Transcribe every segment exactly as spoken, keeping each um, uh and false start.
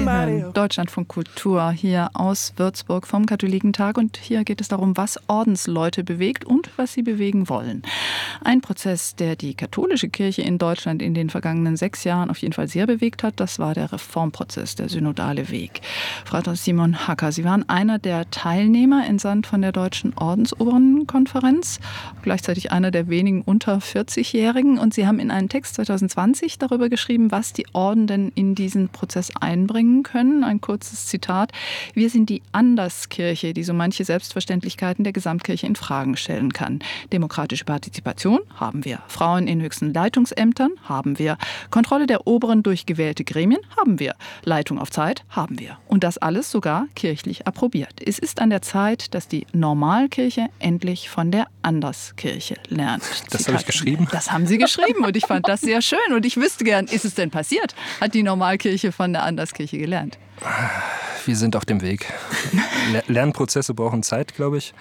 hören Deutschlandfunk Kultur hier aus Würzburg vom Katholikentag und hier geht es darum, was Ordensleute bewegt und was sie bewegen wollen. Ein Prozess, der die katholische Kirche in Deutschland in den vergangenen sechs Jahren auf jeden Fall sehr bewegt hat, das war der Reformprozess, der synodale Weg. Frater Simon Hacker, Sie waren einer der Teilnehmer, entsandt von der Deutschen Ordensobernkonferenz, gleichzeitig einer der wenigen unter vierzig-Jährigen und Sie haben in einem Text zwanzig zwanzig darüber geschrieben, was die Orden denn in diesen Prozess einbringen können. Ein kurzes Zitat. Wir sind die Anderskirche, die so manche Selbstverständlichkeiten der Gesamtkirche in Fragen stellen kann. Demokratische Partizipation haben wir. Frauen in höchsten Leitungsämtern haben wir. Kontrolle der Oberen durch gewählte Gremien haben wir. Leitung auf Zeit haben wir. Und das alles sogar kirchlich approbiert. Es ist an der Zeit, dass die Normalkirche endlich von der Anderskirche lernt. Das habe ich geschrieben. Das haben Sie geschrieben und ich fand das sehr schön und ich wüsste gern, ist es denn passiert? Hat die Normalkirche von der Anderskirche gelernt? Wir sind auf dem Weg. Lernprozesse brauchen Zeit, glaube ich.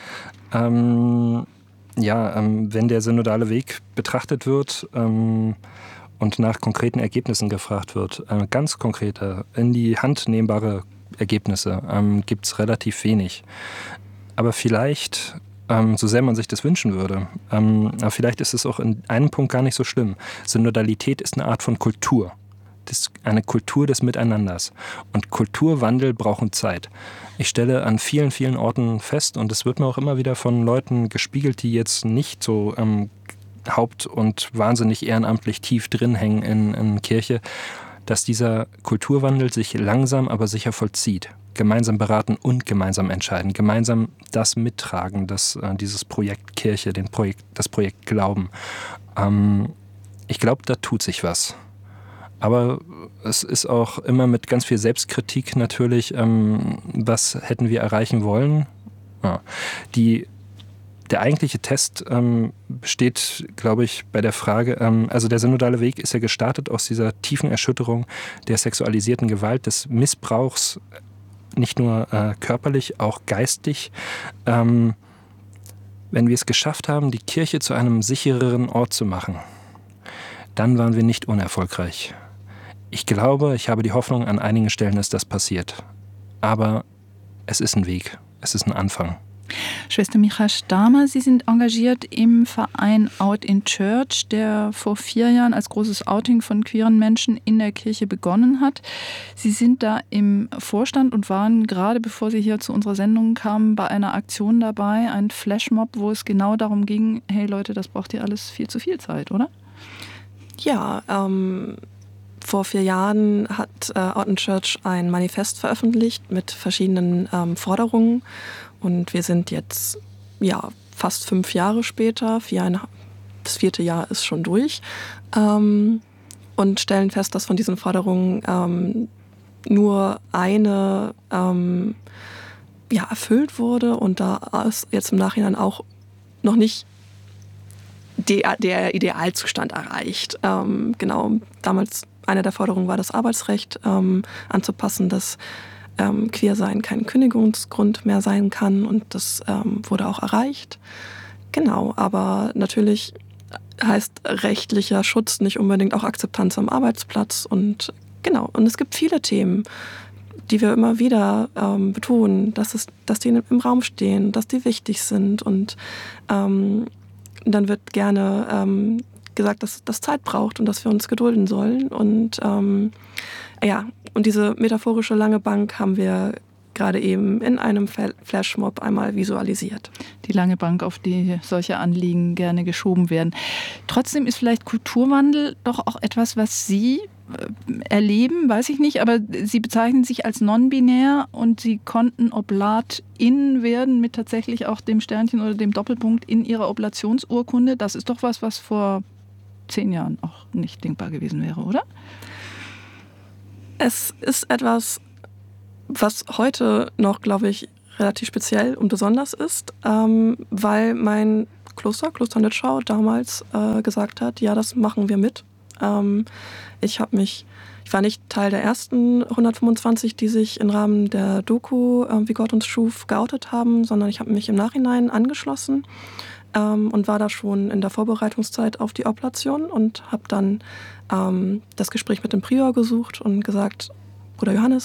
Ähm, ja, ähm, wenn der synodale Weg betrachtet wird ähm, und nach konkreten Ergebnissen gefragt wird, äh, ganz konkrete, in die Hand nehmbare Ergebnisse, ähm, gibt es relativ wenig. Aber vielleicht, ähm, so sehr man sich das wünschen würde, ähm, aber vielleicht ist es auch in einem Punkt gar nicht so schlimm. Synodalität ist eine Art von Kultur. Das ist eine Kultur des Miteinanders. Und Kulturwandel brauchen Zeit. Ich stelle an vielen, vielen Orten fest, und es wird mir auch immer wieder von Leuten gespiegelt, die jetzt nicht so ähm, haupt- und wahnsinnig ehrenamtlich tief drin hängen in, in Kirche, dass dieser Kulturwandel sich langsam, aber sicher vollzieht. Gemeinsam beraten und gemeinsam entscheiden. Gemeinsam das mittragen, das, äh, dieses Projekt Kirche, den Projekt, das Projekt Glauben. Ähm, ich glaube, da tut sich was. Aber es ist auch immer mit ganz viel Selbstkritik natürlich, ähm, was hätten wir erreichen wollen. Ja. Die, der eigentliche Test ähm, besteht, glaube ich, bei der Frage, ähm, also der synodale Weg ist ja gestartet aus dieser tiefen Erschütterung der sexualisierten Gewalt, des Missbrauchs, nicht nur äh, körperlich, auch geistig. Ähm, wenn wir es geschafft haben, die Kirche zu einem sichereren Ort zu machen, dann waren wir nicht unerfolgreich. Ich glaube, ich habe die Hoffnung, an einigen Stellen ist das passiert. Aber es ist ein Weg, es ist ein Anfang. Schwester Micha Stamer, Sie sind engagiert im Verein Out in Church, der vor vier Jahren als großes Outing von queeren Menschen in der Kirche begonnen hat. Sie sind da im Vorstand und waren gerade bevor Sie hier zu unserer Sendung kamen, bei einer Aktion dabei, ein Flashmob, wo es genau darum ging, hey Leute, das braucht ihr alles viel zu viel Zeit, oder? Ja, ähm... Vor vier Jahren hat äh, Out in Church ein Manifest veröffentlicht mit verschiedenen ähm, Forderungen. Und wir sind jetzt ja, fast fünf Jahre später, viereinhalb, das vierte Jahr ist schon durch, ähm, und stellen fest, dass von diesen Forderungen ähm, nur eine ähm, ja, erfüllt wurde und da ist jetzt im Nachhinein auch noch nicht der, der Idealzustand erreicht. Ähm, genau, damals eine der Forderungen war, das Arbeitsrecht ähm, anzupassen, dass ähm, Queersein kein Kündigungsgrund mehr sein kann und das ähm, wurde auch erreicht. Genau, aber natürlich heißt rechtlicher Schutz nicht unbedingt auch Akzeptanz am Arbeitsplatz und genau, und es gibt viele Themen, die wir immer wieder ähm, betonen, dass, es, dass die im Raum stehen, dass die wichtig sind und ähm, dann wird gerne ähm, gesagt, dass das Zeit braucht und dass wir uns gedulden sollen. Und ähm, ja, und diese metaphorische lange Bank haben wir gerade eben in einem Flashmob einmal visualisiert. Die lange Bank, auf die solche Anliegen gerne geschoben werden. Trotzdem ist vielleicht Kulturwandel doch auch etwas, was Sie erleben, weiß ich nicht, aber Sie bezeichnen sich als non-binär und Sie konnten Oblatin werden mit tatsächlich auch dem Sternchen oder dem Doppelpunkt in Ihrer Oblationsurkunde. Das ist doch was, was vor zehn Jahren auch nicht denkbar gewesen wäre, oder? Es ist etwas, was heute noch, glaube ich, relativ speziell und besonders ist, ähm, weil mein Kloster, Kloster Nitschau, damals äh, gesagt hat, ja, das machen wir mit. Ähm, ich habe mich, ich war nicht Teil der ersten hundertfünfundzwanzig, die sich im Rahmen der Doku äh, Wie Gott uns schuf geoutet haben, sondern ich habe mich im Nachhinein angeschlossen ähm, und war da schon in der Vorbereitungszeit auf die Oblation und habe dann ähm, das Gespräch mit dem Prior gesucht und gesagt, Bruder Johannes,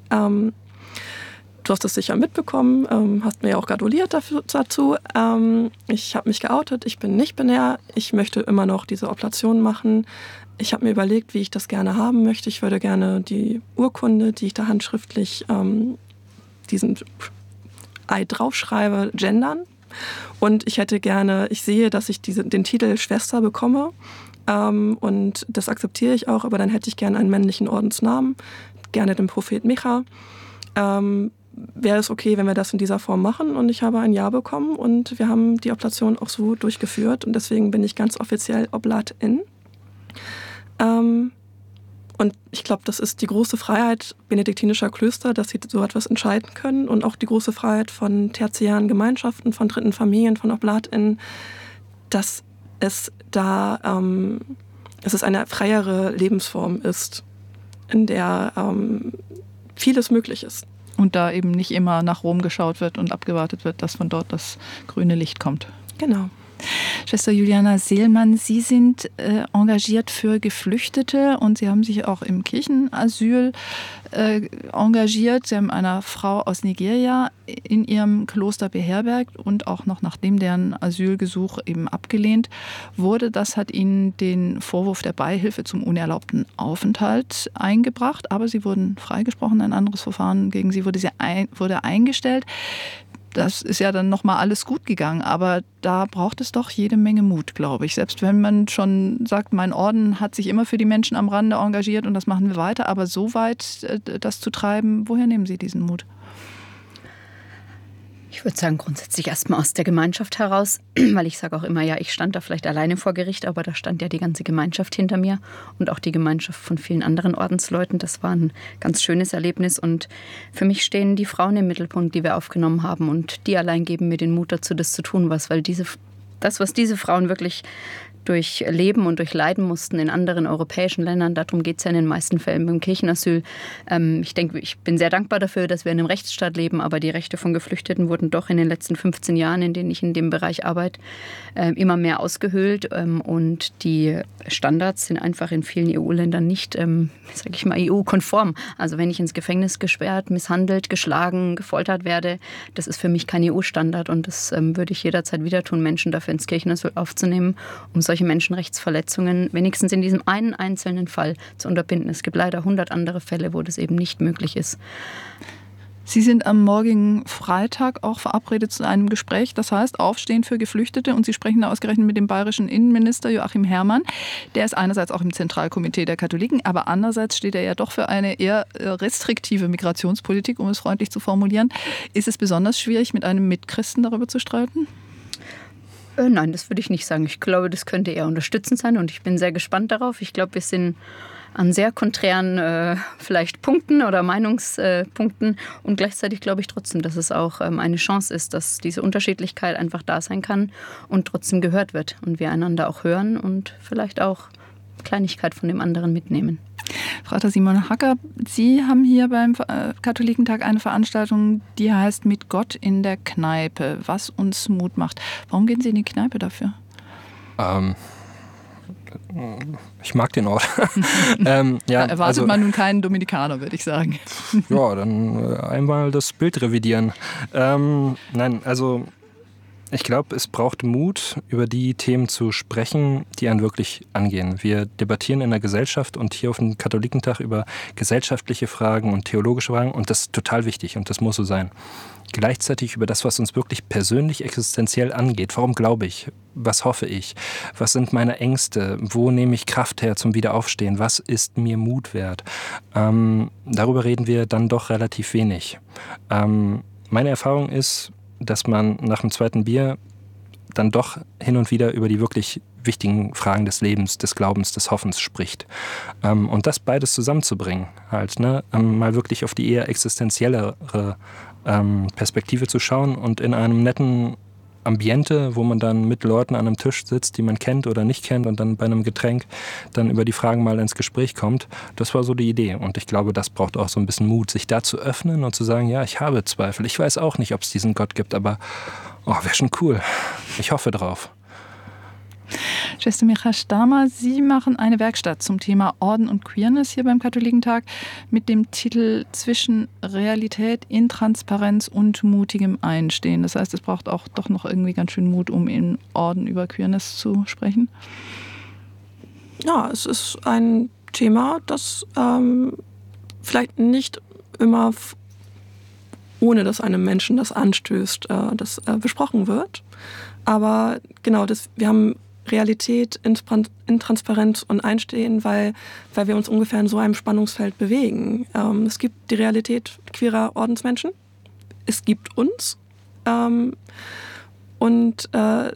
Ähm, du hast es sicher mitbekommen, ähm, hast mir ja auch gratuliert dafür, dazu. Ähm, ich habe mich geoutet, ich bin nicht binär, ich möchte immer noch diese Oblation machen. Ich habe mir überlegt, wie ich das gerne haben möchte. Ich würde gerne die Urkunde, die ich da handschriftlich ähm, diesen Eid draufschreibe, gendern. Und ich hätte gerne, ich sehe, dass ich diese, den Titel Schwester bekomme. Ähm, und das akzeptiere ich auch, aber dann hätte ich gerne einen männlichen Ordensnamen, gerne den Prophet Micha. Ähm, wäre es okay, wenn wir das in dieser Form machen? Und ich habe ein Ja bekommen und wir haben die Oblation auch so durchgeführt. Und deswegen bin ich ganz offiziell Oblatin. Ähm, und ich glaube, das ist die große Freiheit benediktinischer Klöster, dass sie so etwas entscheiden können und auch die große Freiheit von tertiären Gemeinschaften, von dritten Familien, von OblatInnen, dass es da, ähm, dass es eine freiere Lebensform ist, in der ähm, vieles möglich ist. Und da eben nicht immer nach Rom geschaut wird und abgewartet wird, dass von dort das grüne Licht kommt. Genau. Schwester Juliana Seelmann, Sie sind äh, engagiert für Geflüchtete und Sie haben sich auch im Kirchenasyl äh, engagiert. Sie haben eine Frau aus Nigeria in Ihrem Kloster beherbergt und auch noch nachdem deren Asylgesuch eben abgelehnt wurde. Das hat Ihnen den Vorwurf der Beihilfe zum unerlaubten Aufenthalt eingebracht, aber Sie wurden freigesprochen. Ein anderes Verfahren gegen Sie wurde, sie ein, wurde eingestellt. Das ist ja dann nochmal alles gut gegangen, aber da braucht es doch jede Menge Mut, glaube ich. Selbst wenn man schon sagt, mein Orden hat sich immer für die Menschen am Rande engagiert und das machen wir weiter, aber so weit das zu treiben, woher nehmen Sie diesen Mut? Ich würde sagen, grundsätzlich erstmal aus der Gemeinschaft heraus, weil ich sage auch immer, ja, ich stand da vielleicht alleine vor Gericht, aber da stand ja die ganze Gemeinschaft hinter mir und auch die Gemeinschaft von vielen anderen Ordensleuten. Das war ein ganz schönes Erlebnis und für mich stehen die Frauen im Mittelpunkt, die wir aufgenommen haben und die allein geben mir den Mut dazu, das zu tun, was, weil diese, das, was diese Frauen wirklich durchleben und durchleiden mussten in anderen europäischen Ländern. Darum geht es ja in den meisten Fällen beim Kirchenasyl. Ähm, ich denke, ich bin sehr dankbar dafür, dass wir in einem Rechtsstaat leben, aber die Rechte von Geflüchteten wurden doch in den letzten fünfzehn Jahren, in denen ich in dem Bereich arbeite, äh, immer mehr ausgehöhlt. Ähm, und die Standards sind einfach in vielen E U-Ländern nicht, ähm, sage ich mal, E U-konform. Also wenn ich ins Gefängnis gesperrt, misshandelt, geschlagen, gefoltert werde, das ist für mich kein E U-Standard und das ähm, würde ich jederzeit wieder tun, Menschen dafür ins Kirchenasyl aufzunehmen, um solche Menschenrechtsverletzungen wenigstens in diesem einen einzelnen Fall zu unterbinden. Es gibt leider hundert andere Fälle, wo das eben nicht möglich ist. Sie sind am morgigen Freitag auch verabredet zu einem Gespräch, das heißt Aufstehen für Geflüchtete und Sie sprechen da ausgerechnet mit dem bayerischen Innenminister Joachim Herrmann. Der ist einerseits auch im Zentralkomitee der Katholiken, aber andererseits steht er ja doch für eine eher restriktive Migrationspolitik, um es freundlich zu formulieren. Ist es besonders schwierig, mit einem Mitchristen darüber zu streiten? Äh, nein, das würde ich nicht sagen. Ich glaube, das könnte eher unterstützend sein und ich bin sehr gespannt darauf. Ich glaube, wir sind an sehr konträren äh, vielleicht Punkten oder Meinungspunkten äh, und gleichzeitig glaube ich trotzdem, dass es auch ähm, eine Chance ist, dass diese Unterschiedlichkeit einfach da sein kann und trotzdem gehört wird und wir einander auch hören und vielleicht auch Kleinigkeit von dem anderen mitnehmen. Frater Simon Hacker, Sie haben hier beim Katholikentag eine Veranstaltung, die heißt Mit Gott in der Kneipe, was uns Mut macht. Warum gehen Sie in die Kneipe dafür? Ähm, ich mag den Ort. ähm, ja, da erwartet also, man nun keinen Dominikaner, würde ich sagen. Ja, dann äh, einmal das Bild revidieren. Ähm, nein, also ich glaube, es braucht Mut, über die Themen zu sprechen, die einen wirklich angehen. Wir debattieren in der Gesellschaft und hier auf dem Katholikentag über gesellschaftliche Fragen und theologische Fragen und das ist total wichtig und das muss so sein. Gleichzeitig über das, was uns wirklich persönlich existenziell angeht. Warum glaube ich? Was hoffe ich? Was sind meine Ängste? Wo nehme ich Kraft her zum Wiederaufstehen? Was ist mir Mut wert? Ähm, darüber reden wir dann doch relativ wenig. Ähm, meine Erfahrung ist, dass man nach dem zweiten Bier dann doch hin und wieder über die wirklich wichtigen Fragen des Lebens, des Glaubens, des Hoffens spricht. Ähm, und das beides zusammenzubringen, halt, ne, ähm, mal wirklich auf die eher existenziellere ähm, Perspektive zu schauen und in einem netten Ambiente, wo man dann mit Leuten an einem Tisch sitzt, die man kennt oder nicht kennt und dann bei einem Getränk dann über die Fragen mal ins Gespräch kommt. Das war so die Idee und ich glaube, das braucht auch so ein bisschen Mut, sich da zu öffnen und zu sagen, ja, ich habe Zweifel. Ich weiß auch nicht, ob es diesen Gott gibt, aber oh, wäre schon cool. Ich hoffe drauf. Schwester Micha Stamer, Sie machen eine Werkstatt zum Thema Orden und Queerness hier beim Katholikentag mit dem Titel Zwischen Realität, Intransparenz und mutigem Einstehen. Das heißt, es braucht auch doch noch irgendwie ganz schön Mut, um in Orden über Queerness zu sprechen. Ja, es ist ein Thema, das ähm, vielleicht nicht immer f- ohne dass einem Menschen das anstößt, äh, das äh, besprochen wird. Aber genau, das, wir haben Realität, Intransparenz und Einstehen, weil, weil wir uns ungefähr in so einem Spannungsfeld bewegen. Ähm, es gibt die Realität queerer Ordensmenschen, es gibt uns ähm, und äh,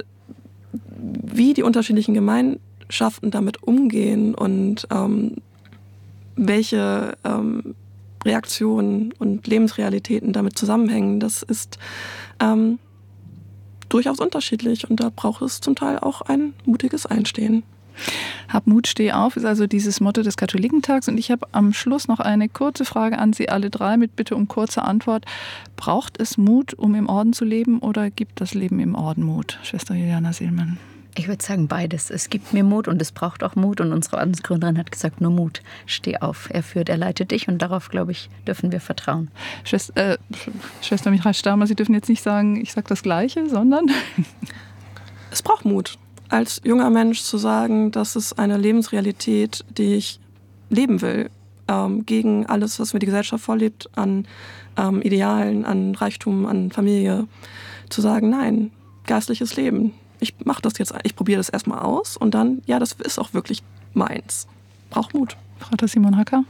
wie die unterschiedlichen Gemeinschaften damit umgehen und ähm, welche ähm, Reaktionen und Lebensrealitäten damit zusammenhängen, das ist ähm, durchaus unterschiedlich und da braucht es zum Teil auch ein mutiges Einstehen. Hab Mut, steh auf ist also dieses Motto des Katholikentags und ich habe am Schluss noch eine kurze Frage an Sie alle drei mit Bitte um kurze Antwort. Braucht es Mut, um im Orden zu leben oder gibt das Leben im Orden Mut? Schwester Juliana Seelmann. Ich würde sagen beides. Es gibt mir Mut und es braucht auch Mut. Und unsere Ordensgründerin hat gesagt, nur Mut. Steh auf. Er führt, er leitet dich. Und darauf, glaube ich, dürfen wir vertrauen. Schwester, äh, Schwester Micha Stamer, Sie dürfen jetzt nicht sagen, ich sage das Gleiche, sondern... Es braucht Mut, als junger Mensch zu sagen, das ist eine Lebensrealität, die ich leben will. Ähm, gegen alles, was mir die Gesellschaft vorlebt, an ähm, Idealen, an Reichtum, an Familie. Zu sagen, nein, geistliches Leben. Ich mache das jetzt, ich probiere das erstmal aus und dann, ja, das ist auch wirklich meins. Braucht Mut. Vater Simon Hacker?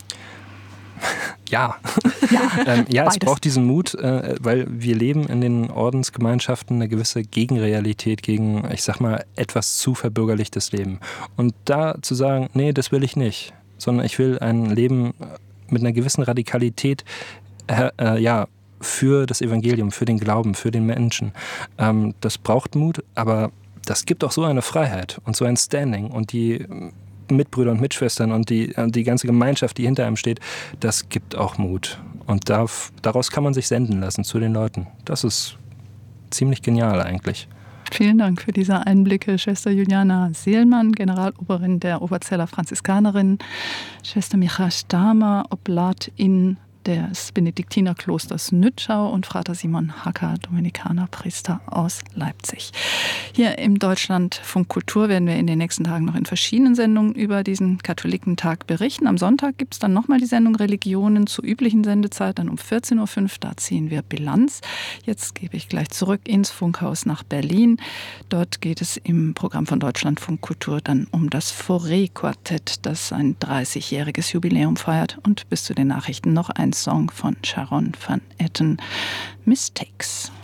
Ja, ja, ähm, ja es beides. braucht diesen Mut, äh, weil wir leben in den Ordensgemeinschaften eine gewisse Gegenrealität gegen, ich sag mal, etwas zu verbürgerlichtes Leben. Und da zu sagen, nee, das will ich nicht, sondern ich will ein Leben mit einer gewissen Radikalität, äh, äh, ja, für das Evangelium, für den Glauben, für den Menschen. Ähm, das braucht Mut, aber das gibt auch so eine Freiheit und so ein Standing und die Mitbrüder und Mitschwestern und die, die ganze Gemeinschaft, die hinter einem steht, das gibt auch Mut. Und darf, daraus kann man sich senden lassen zu den Leuten. Das ist ziemlich genial eigentlich. Vielen Dank für diese Einblicke, Schwester Juliana Seelmann, Generaloberin der Oberzeller Franziskanerinnen, Schwester Micha Stamer, Oblat in des Benediktinerklosters Nützschau und Frater Simon Hacker, Dominikanerpriester aus Leipzig. Hier im Deutschlandfunk Kultur werden wir in den nächsten Tagen noch in verschiedenen Sendungen über diesen Katholikentag berichten. Am Sonntag gibt es dann nochmal die Sendung Religionen zur üblichen Sendezeit, dann um vierzehn Uhr fünf, da ziehen wir Bilanz. Jetzt gebe ich gleich zurück ins Funkhaus nach Berlin. Dort geht es im Programm von Deutschlandfunk Kultur dann um das Fauré-Quartett, das ein dreißigjähriges Jubiläum feiert und bis zu den Nachrichten noch ein Song von Sharon van Etten, Mistakes.